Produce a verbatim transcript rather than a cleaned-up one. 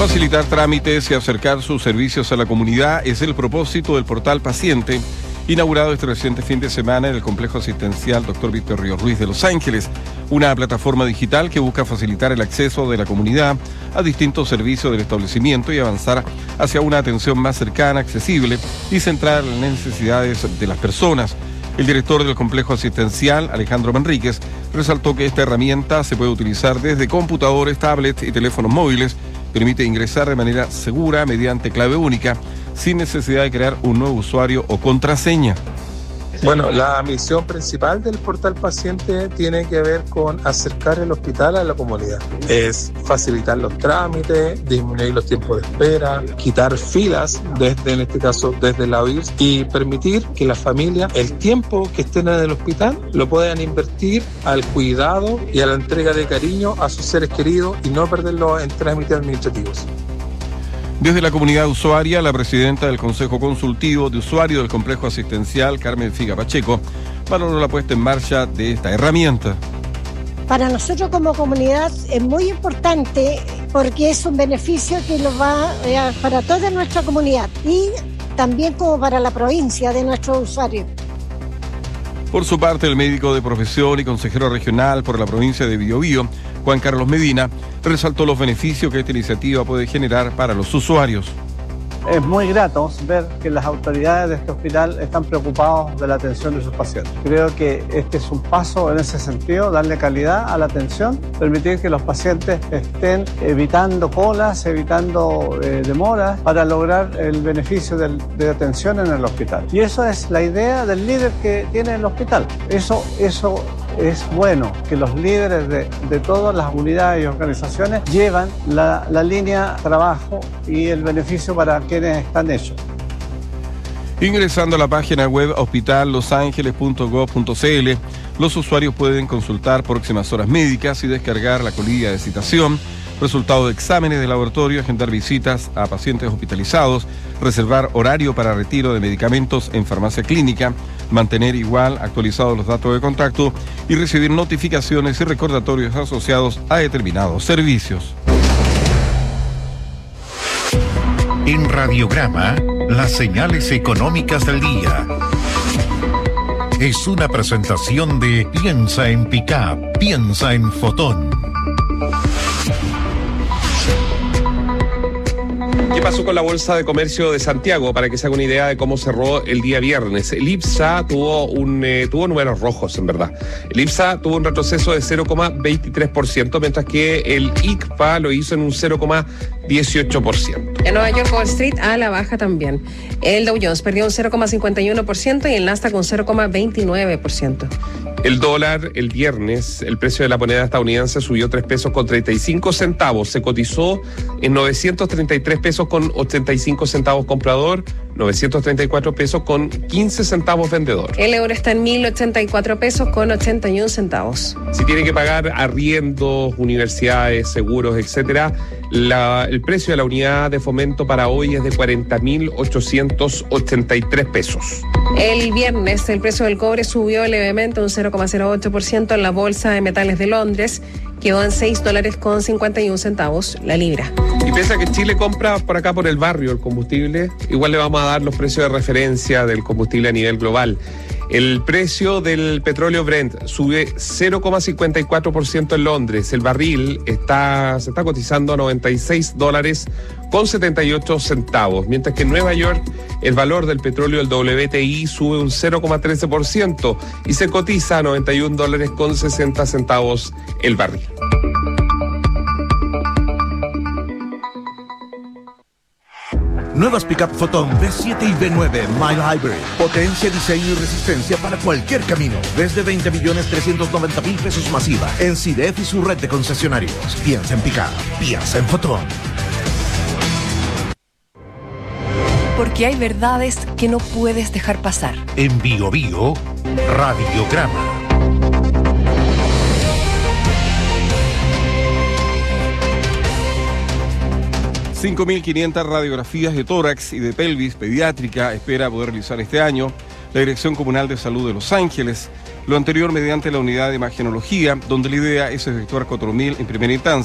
Facilitar trámites y acercar sus servicios a la comunidad es el propósito del portal Paciente, inaugurado este reciente fin de semana en el complejo asistencial doctor Víctor Ríos Ruiz de Los Ángeles, una plataforma digital que busca facilitar el acceso de la comunidad a distintos servicios del establecimiento y avanzar hacia una atención más cercana, accesible y centrada en las necesidades de las personas. El director del complejo asistencial, Alejandro Manríquez, resaltó que esta herramienta se puede utilizar desde computadores, tablets y teléfonos móviles. Permite ingresar de manera segura mediante clave única, sin necesidad de crear un nuevo usuario o contraseña. Bueno, la misión principal del portal Paciente tiene que ver con acercar el hospital a la comunidad. Es facilitar los trámites, disminuir los tiempos de espera, quitar filas, desde, en este caso desde la O I R S, y permitir que la familia, el tiempo que estén en el hospital, lo puedan invertir al cuidado y a la entrega de cariño a sus seres queridos y no perderlo en trámites administrativos. Desde la comunidad usuaria, la presidenta del Consejo Consultivo de Usuarios del Complejo Asistencial, Carmen Figa Pacheco, valoró la puesta en marcha de esta herramienta. Para nosotros como comunidad es muy importante porque es un beneficio que lo va eh, para toda nuestra comunidad y también como para la provincia de nuestros usuarios. Por su parte, el médico de profesión y consejero regional por la provincia de Biobío, Juan Carlos Medina, resaltó los beneficios que esta iniciativa puede generar para los usuarios. Es muy grato ver que las autoridades de este hospital están preocupados de la atención de sus pacientes. Creo que este es un paso en ese sentido, darle calidad a la atención, permitir que los pacientes estén evitando colas, evitando eh, demoras para lograr el beneficio del, de atención en el hospital. Y eso es la idea del líder que tiene el hospital. Eso, eso es bueno, que los líderes de, de todas las unidades y organizaciones llevan la, la línea trabajo y el beneficio para quienes están hechos. Ingresando a la página web hospital los ángeles punto gov punto c l, los usuarios pueden consultar próximas horas médicas y descargar la colilla de citación, resultados de exámenes de laboratorio, agendar visitas a pacientes hospitalizados, reservar horario para retiro de medicamentos en farmacia clínica, mantener igual actualizados los datos de contacto y recibir notificaciones y recordatorios asociados a determinados servicios. En Radiograma, las señales económicas del día. Es una presentación de Piensa en Pickup, piensa en Fotón. ¿Qué pasó con la Bolsa de Comercio de Santiago? Para que se haga una idea de cómo cerró el día viernes. El IPSA tuvo un eh, tuvo números rojos, en verdad. El IPSA tuvo un retroceso de cero coma veintitrés por ciento, mientras que el I C P A lo hizo en un cero coma dieciocho por ciento. En Nueva York, Wall Street a la baja también. El Dow Jones perdió un cero coma cincuenta y uno por ciento y el Nasdaq un cero coma veintinueve por ciento. El dólar, el viernes, el precio de la moneda estadounidense subió tres pesos con treinta y cinco centavos. Se cotizó en novecientos treinta y tres pesos con ochenta y cinco centavos comprador, novecientos treinta y cuatro pesos con quince centavos vendedor. El euro está en mil ochenta y cuatro pesos con ochenta y uno centavos. Si tiene que pagar arriendos, universidades, seguros, etcétera, la, el precio de la unidad de fomento para hoy es de cuarenta mil ochocientos ochenta y tres pesos. El viernes el precio del cobre subió levemente un cero coma cero ocho por ciento en la Bolsa de Metales de Londres. Quedó en seis dólares con cincuenta y un centavos la libra. Y pese a que Chile compra por acá por el barrio el combustible, igual le vamos a dar los precios de referencia del combustible a nivel global. El precio del petróleo Brent sube cero coma cincuenta y cuatro por ciento en Londres. El barril está, se está cotizando a noventa y seis dólares con setenta y ocho centavos, mientras que en Nueva York el valor del petróleo del W T I sube un cero coma trece por ciento y se cotiza a noventa y un dólares con sesenta centavos el barril. Nuevas Pickup Fotón B siete y B nueve Mild Hybrid. Potencia, diseño y resistencia para cualquier camino. Desde veinte millones trescientos noventa mil pesos masiva. En C I D E F y su red de concesionarios. Piensa en Pickup. Piensa en Fotón. Porque hay verdades que no puedes dejar pasar. En Bio Bio, Radiograma. cinco mil quinientas radiografías de tórax y de pelvis pediátrica espera poder realizar este año la Dirección Comunal de Salud de Los Ángeles. Lo anterior mediante la unidad de imagenología, donde la idea es efectuar cuatro mil en primera instancia.